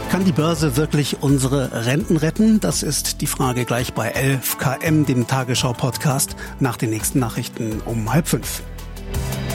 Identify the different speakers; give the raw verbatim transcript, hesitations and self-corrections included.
Speaker 1: Kann die Börse wirklich unsere Renten retten? Das ist die Frage gleich bei elf K M, dem Tagesschau-Podcast, nach den nächsten Nachrichten um halb fünf.